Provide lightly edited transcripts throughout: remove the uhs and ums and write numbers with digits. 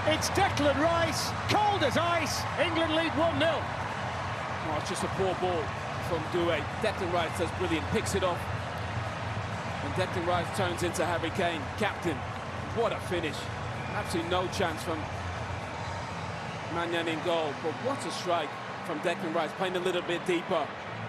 It's Declan Rice, cold as ice. England lead 1-0. Oh, it's just a poor ball from Doué. Declan Rice does brilliant, picks it off. And Declan Rice turns into Harry Kane, captain. What a finish. Absolutely no chance from Maignan in goal. But what a strike from Declan Rice, playing a little bit deeper.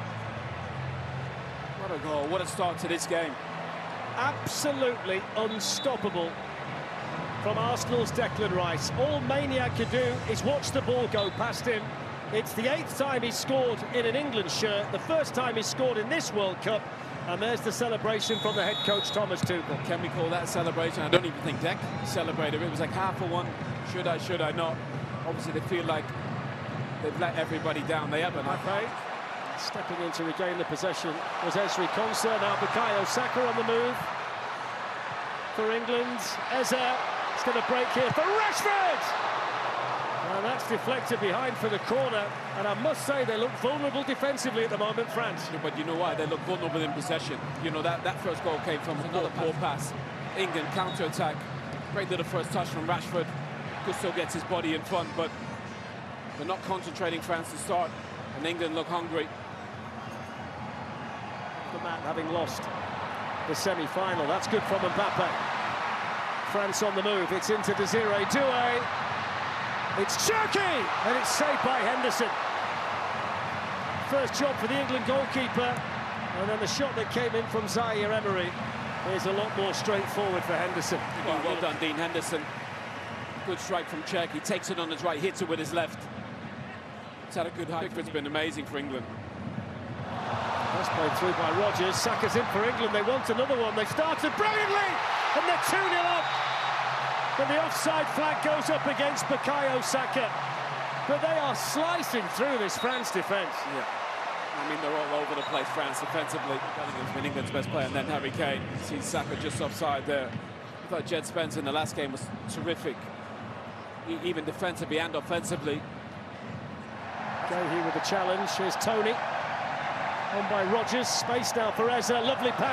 What a goal, what a start to this game. Absolutely unstoppable from Arsenal's Declan Rice. All Maniac could do is watch the ball go past him. It's the 8th time he's scored in an England shirt, the first time he's scored in this World Cup, and there's the celebration from the head coach Thomas Tuchel. Can we call that a celebration? I don't even think Dec celebrated. It was like half for one. Should I not? Obviously they feel like they've let everybody down. They haven't. Okay. Stepping in to regain the possession was Ezri Konsa. Now Bukayo Saka on the move for England. Eze is going to break here for Rashford! And that's deflected behind for the corner. And I must say they look vulnerable defensively at the moment, France. Yeah, but you know why? They look vulnerable in possession. You know, that first goal came from another poor pass. England counter-attack. Great little first touch from Rashford. Gusto gets his body in front, but they're not concentrating, France, to start. And England look hungry. The man having lost the semi-final. That's good from Mbappe. France on the move. It's into Desiree Doué. It's Cherki, and it's saved by Henderson. First job for the England goalkeeper, and then the shot that came in from Zaire Emery is a lot more straightforward for Henderson. Well done, Dean Henderson. Good strike from Cherki. Takes it on his right, hits it with his left. It's had a good height. It's been amazing for England. That's played through by Rodgers. Saka's in for England. They want another one. They started brilliantly, and they're 2-0 up. But the offside flag goes up against Bukayo Saka. But they are slicing through this France defence. Yeah. I mean, they're all over the place, France, defensively. Bellingham's been England's best player, and then Harry Kane. See Saka just offside there. I thought Jed Spence in the last game was terrific, even defensively and offensively. Go here with the challenge. Here's Tony. On by Rodgers. Space now for Eze. Lovely pass.